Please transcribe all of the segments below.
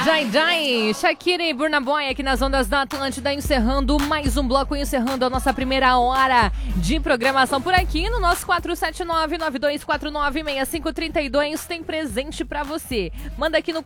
Jai, Shakira e Burna Boy aqui nas ondas da Atlântida, encerrando mais um bloco, encerrando a nossa primeira hora de programação por aqui no nosso 479-9249-6532. Tem presente pra você. Manda aqui no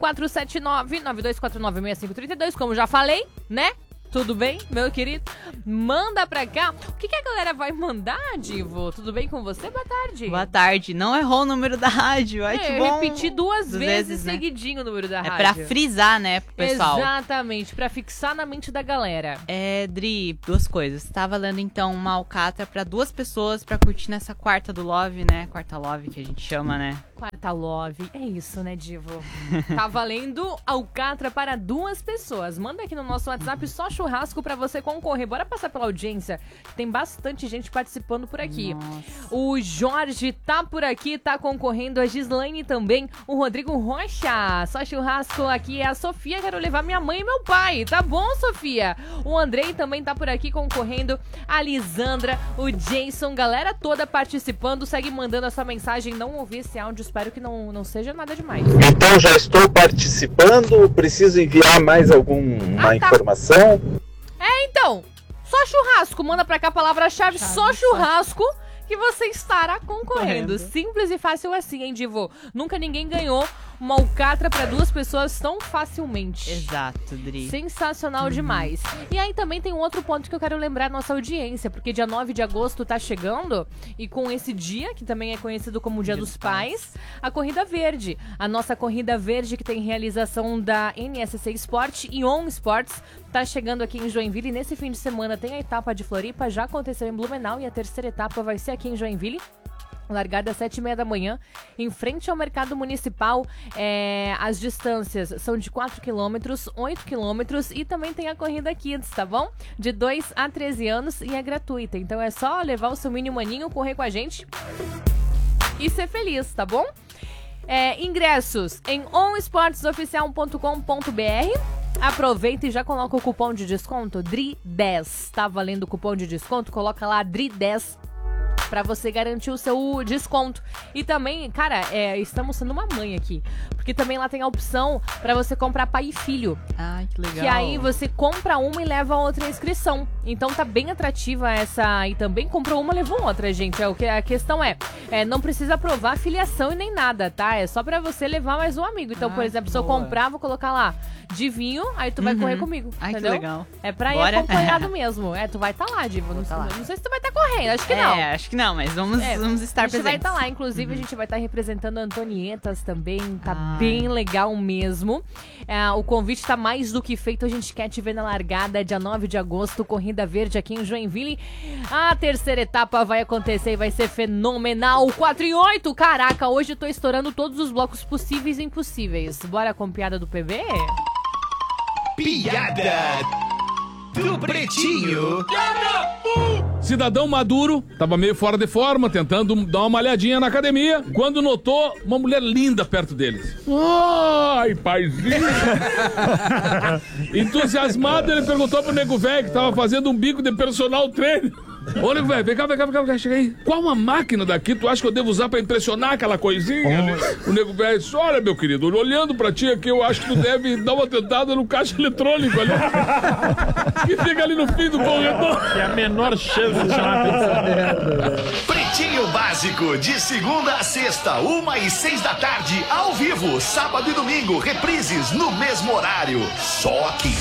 479-9249-6532, como já falei, né? Tudo bem, meu querido? Manda pra cá. O que a galera vai mandar, Divo? Tudo bem com você? Boa tarde. Boa tarde. Não errou o número da rádio. Que bom. Repetir duas vezes seguidinho, né? O número da rádio. É pra frisar, né, pro pessoal. Exatamente, pra fixar na mente da galera. Dri, duas coisas. Tá valendo, então, uma alcatra pra duas pessoas pra curtir nessa quarta do Love, né? Quarta Love, que a gente chama, né? Quarta Love. É isso, né, Divo? Tá valendo alcatra para duas pessoas. Manda aqui no nosso WhatsApp só churrasco pra você concorrer. Bora passar pela audiência. Tem bastante gente participando por aqui. Nossa. O Jorge tá por aqui, tá concorrendo. A Gislaine também. O Rodrigo Rocha. Só churrasco aqui é a Sofia. Quero levar minha mãe e meu pai. Tá bom, Sofia? O Andrei também tá por aqui concorrendo. A Lisandra, o Jason. Galera toda participando. Segue mandando a sua mensagem. Não ouvi esse áudio. Espero que não seja nada demais. Então já estou participando. Preciso enviar mais alguma informação? Então, só churrasco. Manda pra cá a palavra-chave só churrasco que você estará concorrendo. Simples e fácil assim, hein, Divo? Nunca ninguém ganhou uma alcatra pra duas pessoas tão facilmente. Exato, Dri. Sensacional demais. E aí também tem um outro ponto que eu quero lembrar a nossa audiência, porque dia 9 de agosto tá chegando, e com esse dia, que também é conhecido como Dia dos Pais, a Corrida Verde. A nossa Corrida Verde, que tem realização da NSC Sport e On Sports, tá chegando aqui em Joinville. E nesse fim de semana tem a etapa de Floripa, já aconteceu em Blumenau, e a terceira etapa vai ser aqui em Joinville. Largada às 7h30 da manhã, em frente ao Mercado Municipal. As distâncias são de 4 km, 8 km e também tem a Corrida Kids, tá bom? De 2 a 13 anos e é gratuita. Então é só levar o seu mini maninho, correr com a gente e ser feliz, tá bom? Ingressos em onesportesoficial.com.br. Aproveita e já coloca o cupom de desconto DRI10. Tá valendo o cupom de desconto? Coloca lá DRI10 pra você garantir o seu desconto. E também, cara, estamos sendo uma mãe aqui, porque também lá tem a opção pra você comprar pai e filho. Ai, que legal. Que aí você compra uma e leva outra inscrição. Então tá bem atrativa essa. E também comprou uma, levou outra, gente. A questão não precisa provar filiação e nem nada, tá? É só pra você levar mais um amigo. Então, por exemplo, se eu comprar, vou colocar lá de vinho, aí tu vai correr comigo. Ai, entendeu? que legal. É pra ir acompanhado mesmo. Tu vai estar lá, Divo. Não sei se tu vai estar correndo, acho que não. Acho que não, mas vamos estar presentes. A gente vai estar lá, inclusive a gente vai estar representando a Antonietas também, tá bem legal mesmo. O convite tá mais do que feito, a gente quer te ver na largada, dia 9 de agosto, Corrida Verde aqui em Joinville. A terceira etapa vai acontecer e vai ser fenomenal. 4 e 8, caraca, hoje eu tô estourando todos os blocos possíveis e impossíveis. Bora com piada do PB? Piada do Pretinho. Cidadão Maduro tava meio fora de forma, tentando dar uma malhadinha na academia, quando notou uma mulher linda perto deles. Ai, paizinho! Entusiasmado, ele perguntou pro nego velho que tava fazendo um bico de personal trainer. Ô, nego velho, vem cá, chega aí. Qual uma máquina daqui tu acha que eu devo usar pra impressionar aquela coisinha? O nego velho disse, olha, meu querido, olhando pra ti aqui, eu acho que tu deve dar uma tentada no caixa eletrônico ali. Que fica ali no fim do corredor. É a menor chance de chamar atenção. Pretinho Básico, de segunda a sexta, 1h06 da tarde, ao vivo, sábado e domingo, reprises no mesmo horário. Só aqui.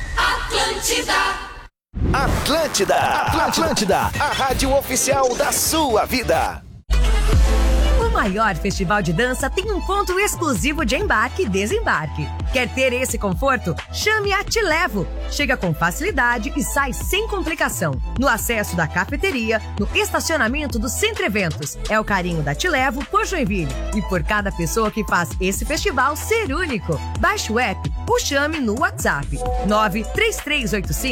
Atlântida, a rádio oficial da sua vida. O maior festival de dança tem um ponto exclusivo de embarque e desembarque. Quer ter esse conforto? Chame a Te Levo. Chega com facilidade e sai sem complicação. No acesso da cafeteria, no estacionamento do Centro Eventos. É o carinho da Te Levo por Joinville. E por cada pessoa que faz esse festival ser único. Baixe o app ou chame no WhatsApp.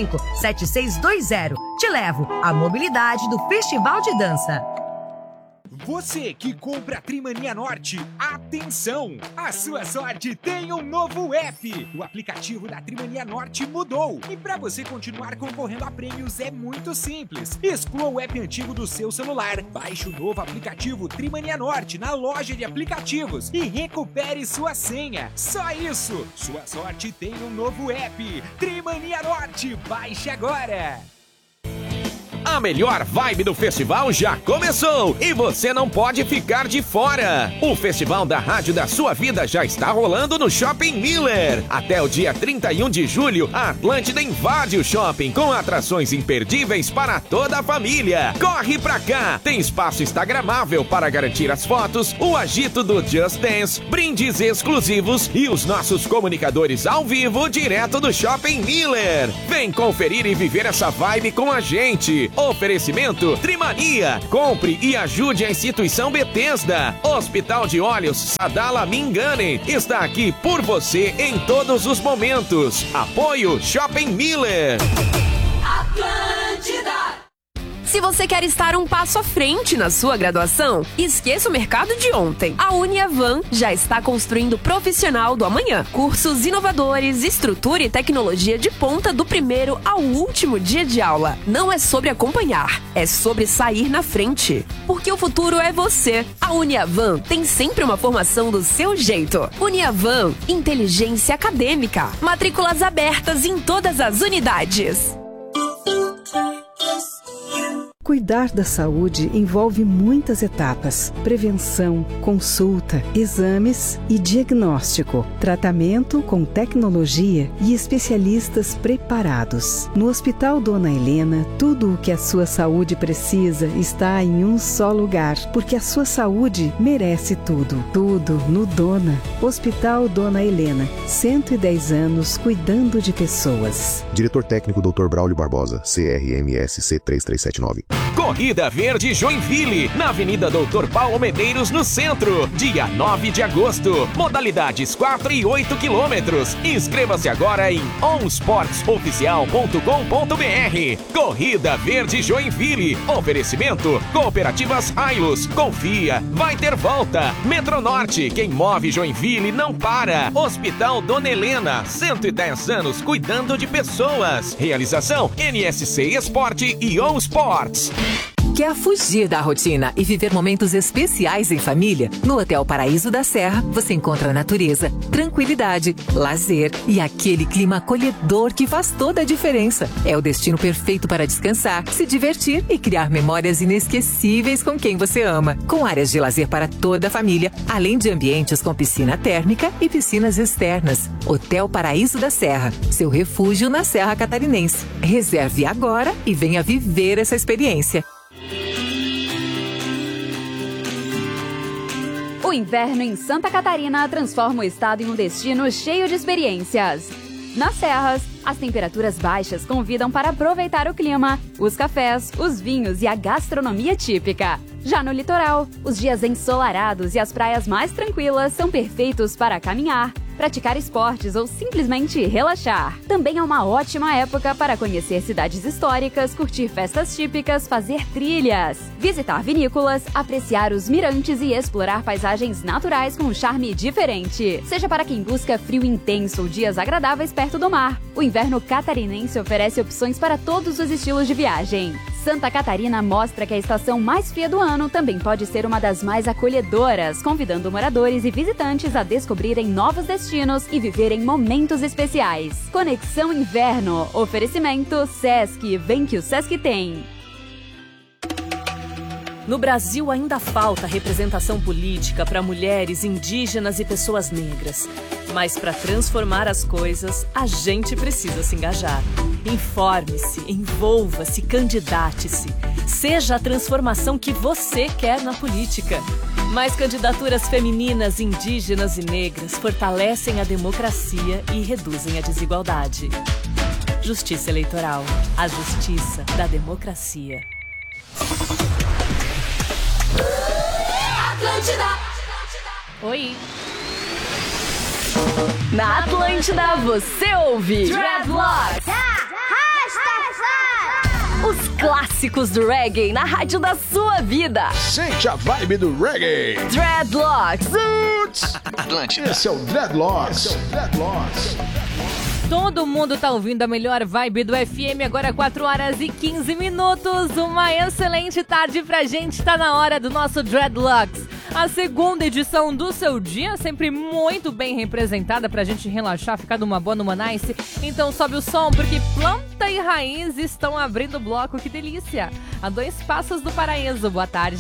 93385-7620. Te Levo, a mobilidade do Festival de Dança. Você que compra Trimania Norte, atenção! A sua sorte tem um novo app. O aplicativo da Trimania Norte mudou. E para você continuar concorrendo a prêmios é muito simples. Exclua o app antigo do seu celular, baixe o novo aplicativo Trimania Norte na loja de aplicativos e recupere sua senha. Só isso! Sua sorte tem um novo app. Trimania Norte, baixe agora! A melhor vibe do festival já começou e você não pode ficar de fora. O Festival da Rádio da Sua Vida já está rolando no Shopping Miller. Até o dia 31 de julho, a Atlântida invade o shopping com atrações imperdíveis para toda a família. Corre pra cá! Tem espaço instagramável para garantir as fotos, o agito do Just Dance, brindes exclusivos e os nossos comunicadores ao vivo direto do Shopping Miller. Vem conferir e viver essa vibe com a gente. Oferecimento Trimania. Compre e ajude a instituição Bethesda. Hospital de Olhos Sadala Mingane está aqui por você em todos os momentos. Apoio Shopping Miller. Atlântida. Se você quer estar um passo à frente na sua graduação, esqueça o mercado de ontem. A Uniavan já está construindo o profissional do amanhã. Cursos inovadores, estrutura e tecnologia de ponta do primeiro ao último dia de aula. Não é sobre acompanhar, é sobre sair na frente. Porque o futuro é você. A Uniavan tem sempre uma formação do seu jeito. Uniavan, inteligência acadêmica. Matrículas abertas em todas as unidades. Cuidar da saúde envolve muitas etapas: prevenção, consulta, exames e diagnóstico, tratamento com tecnologia e especialistas preparados. No Hospital Dona Helena, tudo o que a sua saúde precisa está em um só lugar, porque a sua saúde merece tudo. Tudo no Dona. Hospital Dona Helena, 110 anos cuidando de pessoas. Diretor técnico Dr. Braulio Barbosa, CRMS C3379. Corrida Verde Joinville, na Avenida Doutor Paulo Medeiros, no centro. Dia 9 de agosto. Modalidades 4 e 8 quilômetros. Inscreva-se agora em onsportsoficial.com.br. Corrida Verde Joinville. Oferecimento Cooperativas Ailos. Confia, vai ter volta. Metronorte, quem move Joinville não para. Hospital Dona Helena, 110 anos cuidando de pessoas. Realização NSC Esporte e On Sports. Quer fugir da rotina e viver momentos especiais em família? No Hotel Paraíso da Serra, você encontra natureza, tranquilidade, lazer e aquele clima acolhedor que faz toda a diferença. É o destino perfeito para descansar, se divertir e criar memórias inesquecíveis com quem você ama. Com áreas de lazer para toda a família, além de ambientes com piscina térmica e piscinas externas. Hotel Paraíso da Serra, seu refúgio na Serra Catarinense. Reserve agora e venha viver essa experiência. O inverno em Santa Catarina transforma o estado em um destino cheio de experiências. Nas serras, as temperaturas baixas convidam para aproveitar o clima, os cafés, os vinhos e a gastronomia típica. Já no litoral, os dias ensolarados e as praias mais tranquilas são perfeitos para caminhar, praticar esportes ou simplesmente relaxar. Também é uma ótima época para conhecer cidades históricas, curtir festas típicas, fazer trilhas, visitar vinícolas, apreciar os mirantes e explorar paisagens naturais com um charme diferente. Seja para quem busca frio intenso ou dias agradáveis perto do mar, o inverno catarinense oferece opções para todos os estilos de viagem. Santa Catarina mostra que a estação mais fria do ano também pode ser uma das mais acolhedoras, convidando moradores e visitantes a descobrirem novos destinos e viverem momentos especiais. Conexão Inverno. Oferecimento Sesc. Vem que o Sesc tem. No Brasil ainda falta representação política para mulheres, indígenas e pessoas negras. Mas para transformar as coisas, a gente precisa se engajar. Informe-se, envolva-se, candidate-se. Seja a transformação que você quer na política. Mais candidaturas femininas, indígenas e negras fortalecem a democracia e reduzem a desigualdade. Justiça Eleitoral. A justiça da democracia. Atlântida. Oi. Na Atlântida você ouve Dreadlocks. Rastafari. Os clássicos do reggae na rádio da sua vida. Sente a vibe do reggae. Dreadlocks. Roots. Esse é o Dreadlocks. Todo mundo tá ouvindo a melhor vibe do FM, agora 4h15. Uma excelente tarde pra gente, tá na hora do nosso Dreadlocks. A segunda edição do seu dia, sempre muito bem representada pra gente relaxar, ficar numa boa, numa nice. Então sobe o som, porque Planta e Raiz estão abrindo o bloco, que delícia. A 2 passos do paraíso, boa tarde.